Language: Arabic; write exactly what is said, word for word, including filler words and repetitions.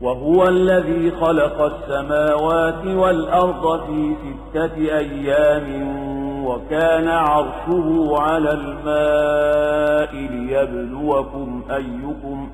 وهو الذي خلق السماوات والأرض في ستة أيام وكان عرشه على الماء ليبلوكم أيكم